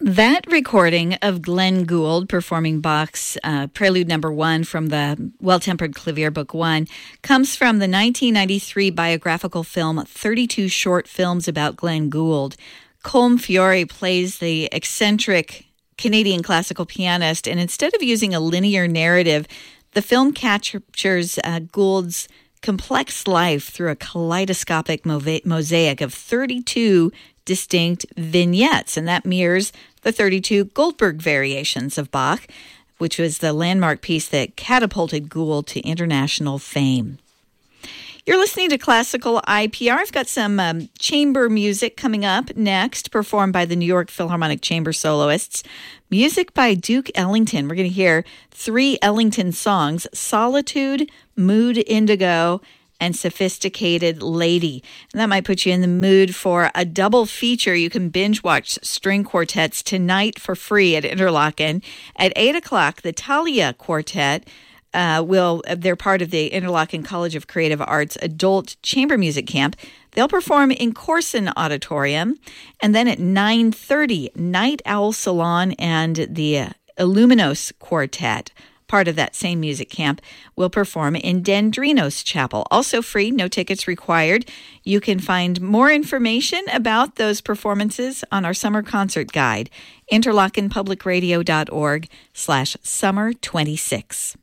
That recording of Glenn Gould performing Bach's Prelude No. 1 from the Well-Tempered Clavier Book 1 comes from the 1993 biographical film 32 Short Films About Glenn Gould. Colm Fiore plays the eccentric Canadian classical pianist, and instead of using a linear narrative, the film captures Gould's complex life through a kaleidoscopic mosaic of 32 distinct vignettes, and that mirrors the 32 Goldberg variations of Bach, which was the landmark piece that catapulted Gould to international fame. You're listening to Classical IPR. I've got some chamber music coming up next, performed by the New York Philharmonic Chamber Soloists. Music by Duke Ellington. We're going to hear 3 Ellington songs: Solitude, Mood Indigo, and Sophisticated Lady. And that might put you in the mood for a double feature. You can binge watch string quartets tonight for free at Interlochen. At 8 o'clock, the Thalia Quartet they're part of the Interlochen College of Creative Arts Adult Chamber Music Camp. They'll perform in Corson Auditorium. And then at 9:30, Night Owl Salon and the Illuminos Quartet, part of that same music camp, will perform in Dendrinos Chapel. Also free, no tickets required. You can find more information about those performances on our summer concert guide, interlochenpublicradio.org/summer26.